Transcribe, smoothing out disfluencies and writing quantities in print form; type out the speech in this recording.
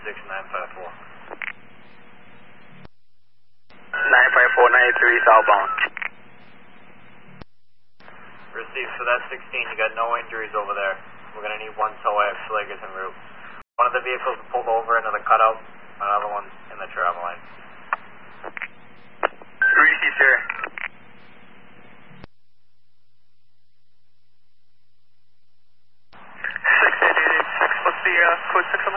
954. 954, 93 southbound. Received for that 16, you got no injuries over there. We're going to need one tow at Schlagers en route. One of the vehicles pulled over into the cutout, another one in the travel lane. Receive, sir. 6886, what's the code 6